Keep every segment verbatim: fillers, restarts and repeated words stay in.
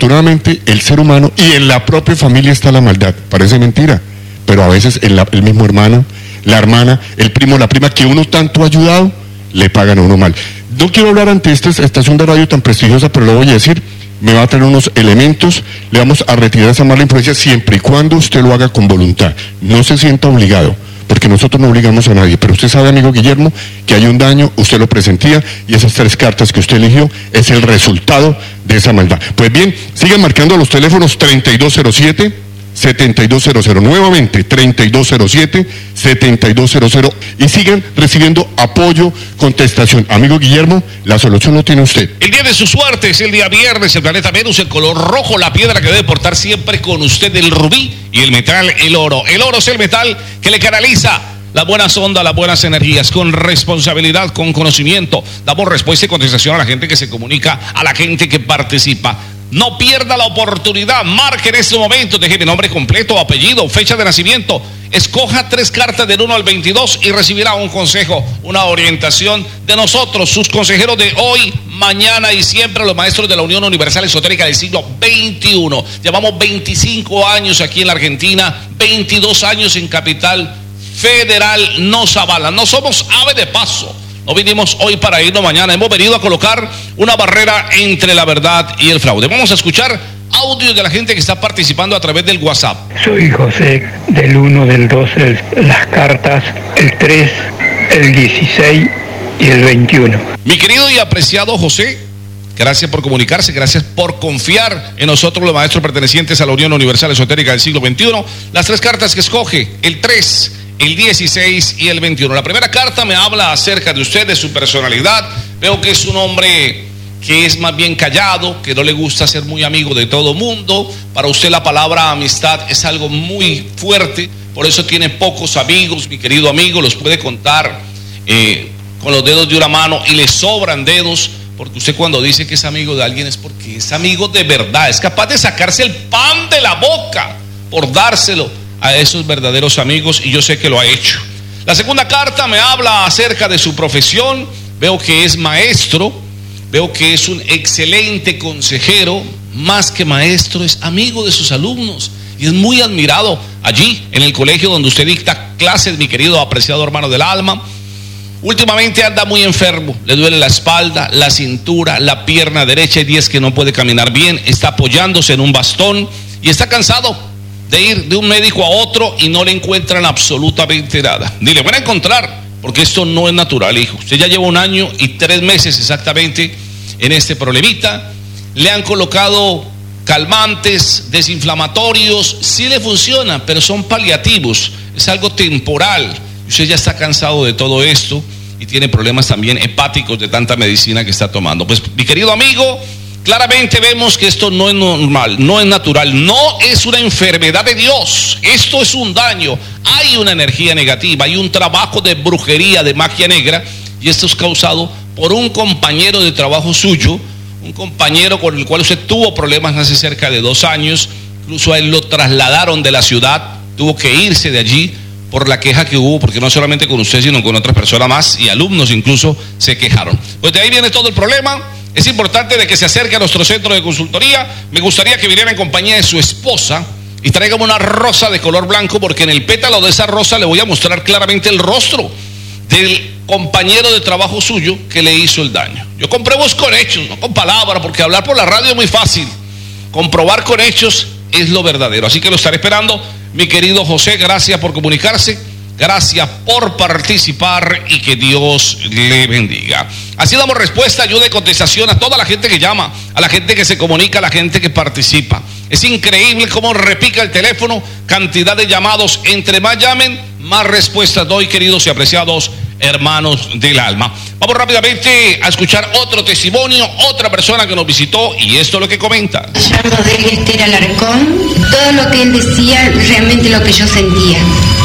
desafortunadamente el ser humano y en la propia familia está la maldad. Parece mentira, pero a veces el, el mismo hermano, la hermana, el primo, la prima que uno tanto ha ayudado, le pagan a uno mal. No quiero hablar ante esta estación de radio tan prestigiosa, pero lo voy a decir. Me va a traer unos elementos, le vamos a retirar esa mala influencia siempre y cuando usted lo haga con voluntad. No se sienta obligado, porque nosotros no obligamos a nadie. Pero usted sabe, amigo Guillermo, que hay un daño, usted lo presentía, y esas tres cartas que usted eligió es el resultado de esa maldad. Pues bien, sigan marcando los teléfonos treinta y dos cero siete, setenta y dos cero cero, nuevamente treinta y dos cero siete, setenta y dos cero cero, y sigan recibiendo apoyo, contestación. Amigo Guillermo, la solución lo tiene usted. El día de su suerte es el día viernes, el planeta Venus, el color rojo, la piedra que debe portar siempre con usted, el rubí, y el metal, el oro. El oro es el metal que le canaliza las buenas ondas, las buenas energías, con responsabilidad, con conocimiento. Damos respuesta y contestación a la gente que se comunica, a la gente que participa. No pierda la oportunidad, marque en este momento, deje mi nombre completo, apellido, fecha de nacimiento, escoja tres cartas del uno al veintidós y recibirá un consejo, una orientación de nosotros, sus consejeros de hoy, mañana y siempre, los maestros de la Unión Universal Esotérica del siglo veintiuno. Llevamos veinticinco años aquí en la Argentina, veintidós años en Capital Federal, nos avalan, no somos ave de paso. No vinimos hoy para irnos mañana, hemos venido a colocar una barrera entre la verdad y el fraude. Vamos a escuchar audios de la gente que está participando a través del WhatsApp. Soy José, del uno, del dos, el, las cartas, el tres, el dieciséis y el veintiuno. Mi querido y apreciado José, gracias por comunicarse, gracias por confiar en nosotros los maestros pertenecientes a la Unión Universal Esotérica del siglo veintiuno. Las tres cartas que escoge, el tres, el dieciséis y el veintiuno. La primera carta me habla acerca de usted, de su personalidad. Veo que es un hombre que es más bien callado, que no le gusta ser muy amigo de todo mundo. Para usted la palabra amistad es algo muy fuerte, por eso tiene pocos amigos, mi querido amigo, los puede contar eh, con los dedos de una mano y le sobran dedos, porque usted cuando dice que es amigo de alguien es porque es amigo de verdad, es capaz de sacarse el pan de la boca por dárselo a esos verdaderos amigos, y yo sé que lo ha hecho. La segunda carta me habla acerca de su profesión. Veo que es maestro, veo que es un excelente consejero, más que maestro, es amigo de sus alumnos y es muy admirado allí en el colegio donde usted dicta clases, mi querido apreciado hermano del alma. Últimamente anda muy enfermo, le duele la espalda, la cintura, la pierna derecha, hay días que no puede caminar bien, está apoyándose en un bastón y está cansado de ir de un médico a otro y no le encuentran absolutamente nada. Ni le van a encontrar, porque esto no es natural, hijo. Usted ya lleva un año y tres meses exactamente en este problemita. Le han colocado calmantes, desinflamatorios, sí le funcionan, pero son paliativos, es algo temporal. Usted ya está cansado de todo esto y tiene problemas también hepáticos de tanta medicina que está tomando. Pues, mi querido amigo, claramente vemos que esto no es normal, no es natural, no es una enfermedad de Dios, esto es un daño. Hay una energía negativa, hay un trabajo de brujería, de magia negra, y esto es causado por un compañero de trabajo suyo, un compañero con el cual usted tuvo problemas hace cerca de dos años, incluso a él lo trasladaron de la ciudad, tuvo que irse de allí por la queja que hubo, porque no solamente con usted, sino con otras personas más, y alumnos incluso se quejaron. Pues de ahí viene todo el problema. Es importante de que se acerque a nuestro centro de consultoría. Me gustaría que viniera en compañía de su esposa y tráigame una rosa de color blanco, porque en el pétalo de esa rosa le voy a mostrar claramente el rostro del compañero de trabajo suyo que le hizo el daño. Yo compruebo con hechos, no con palabras, porque hablar por la radio es muy fácil. Comprobar con hechos es lo verdadero. Así que lo estaré esperando, mi querido José. Gracias por comunicarse, gracias por participar y que Dios le bendiga. Así damos respuesta, ayuda y contestación a toda la gente que llama, a la gente que se comunica, a la gente que participa. Es increíble cómo repica el teléfono, cantidad de llamados. Entre más llamen, más respuestas doy, queridos y apreciados hermanos del alma. Vamos rápidamente a escuchar otro testimonio, otra persona que nos visitó, y esto es lo que comenta. Me llamo Delia Esther Alarcón. Todo lo que él decía, realmente lo que yo sentía.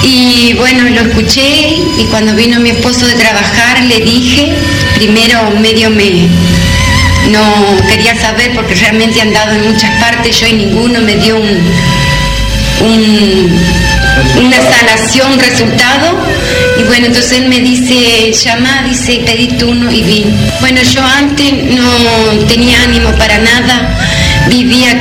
Y bueno, lo escuché, y cuando vino mi esposo de trabajar, le dije, primero medio me... no quería saber, porque realmente he andado en muchas partes yo y ninguno me dio un, un, una sanación, un resultado. Y bueno, entonces él me dice, llama, dice, pedí turno y vine. Bueno, yo antes no tenía ánimo para nada, vivía